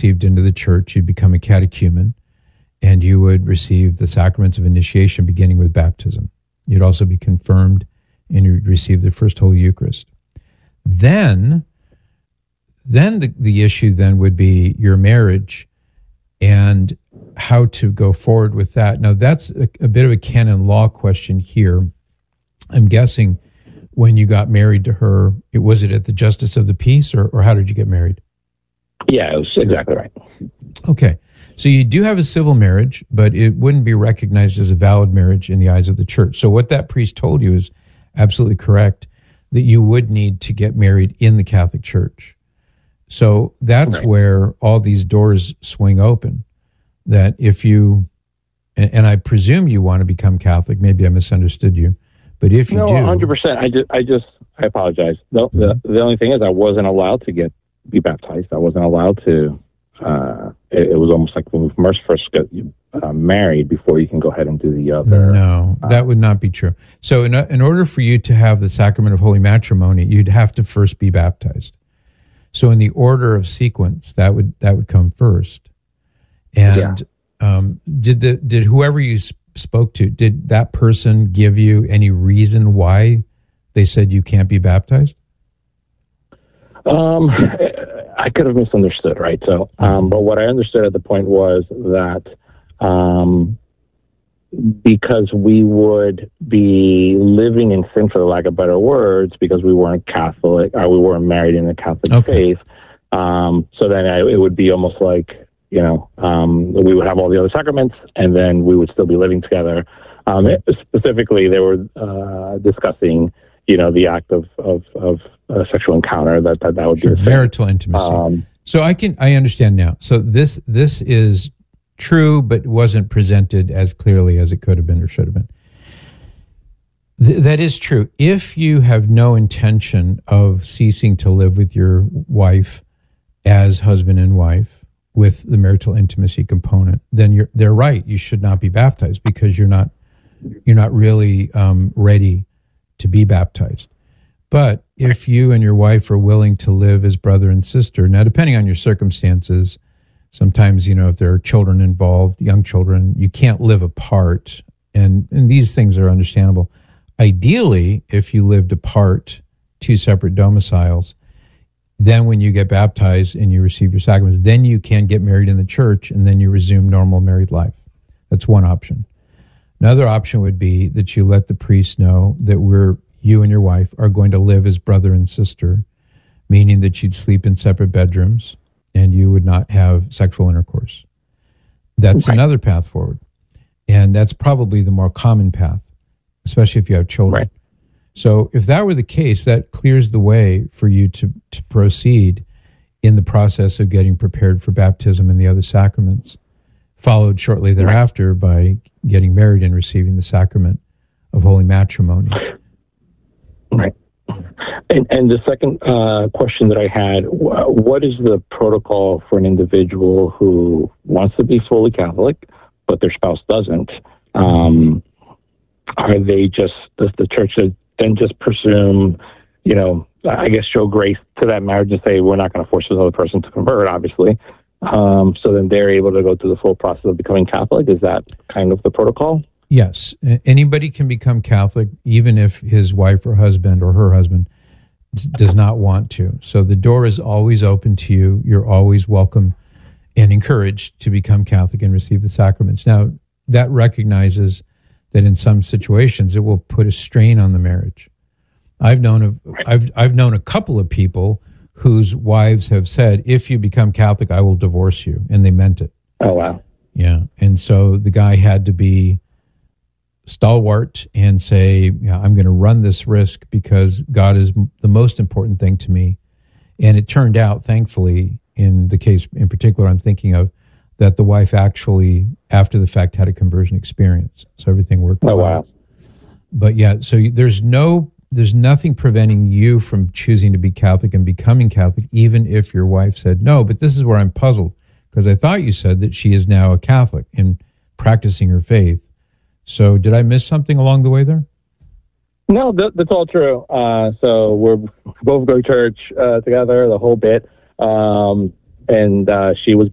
received into the church, you'd become a catechumen, and you would receive the sacraments of initiation beginning with baptism. You'd also be confirmed, and you'd receive the First Holy Eucharist. Then the issue then would be your marriage and how to go forward with that. Now, that's a bit of a canon law question here. I'm guessing when you got married to her, was it at the Justice of the Peace, or how did you get married? Yeah, it was exactly right. Okay. So you do have a civil marriage, but it wouldn't be recognized as a valid marriage in the eyes of the church. So what that priest told you is absolutely correct, that you would need to get married in the Catholic Church. So that's right, where all these doors swing open. That if you, and I presume you want to become Catholic, maybe I misunderstood you, but if you do. No, 100%. I apologize. The only thing is I wasn't allowed to be baptized. I wasn't allowed to. It was almost like when we first got married before you can go ahead and do the other. No, that would not be true. So in order for you to have the sacrament of holy matrimony, you'd have to first be baptized. So in the order of sequence, that would come first. And did whoever you spoke to, did that person give you any reason why they said you can't be baptized? I could have misunderstood, right? So, but what I understood at the point was that because we would be living in sin, for the lack of better words, because we weren't Catholic, or we weren't married in the Catholic faith. So then it would be almost like, we would have all the other sacraments, and then we would still be living together. Specifically, they were discussing, the act of sexual encounter, that would be marital intimacy. So I understand now. So this is true, but wasn't presented as clearly as it could have been or should have been. That is true. If you have no intention of ceasing to live with your wife as husband and wife with the marital intimacy component, then they're right. You should not be baptized because you're not really ready to be baptized. But if you and your wife are willing to live as brother and sister, now depending on your circumstances, sometimes, if there are children involved, young children, you can't live apart. And these things are understandable. Ideally, if you lived apart, two separate domiciles, then when you get baptized and you receive your sacraments, then you can get married in the church and then you resume normal married life. That's one option. Another option would be that you let the priest know that you and your wife are going to live as brother and sister, meaning that you'd sleep in separate bedrooms and you would not have sexual intercourse. That's another path forward. And that's probably the more common path, especially if you have children. Right. So if that were the case, that clears the way for you to proceed in the process of getting prepared for baptism and the other sacraments, followed shortly thereafter by getting married and receiving the sacrament of holy matrimony. Right. And the second question that I had, what is the protocol for an individual who wants to be fully Catholic, but their spouse doesn't? Are they does the church then just presume, show grace to that marriage and say, we're not going to force this other person to convert, obviously. So then they're able to go through the full process of becoming Catholic? Is that kind of the protocol? Yes. Anybody can become Catholic, even if his wife or husband or her husband does not want to. So the door is always open to you. You're always welcome and encouraged to become Catholic and receive the sacraments. Now, that recognizes that in some situations it will put a strain on the marriage. I've known a couple of people whose wives have said, if you become Catholic, I will divorce you. And they meant it. Oh, wow. Yeah. And so the guy had to be stalwart and say, I'm going to run this risk because God is the most important thing to me. And it turned out, thankfully, in the case in particular I'm thinking of, that the wife actually, after the fact, had a conversion experience. So everything worked well. Wow. But yeah, so there's nothing preventing you from choosing to be Catholic and becoming Catholic, even if your wife said no. But this is where I'm puzzled, because I thought you said that she is now a Catholic and practicing her faith. So did I miss something along the way there? No, that's all true. So we're both go to church together, the whole bit. And she was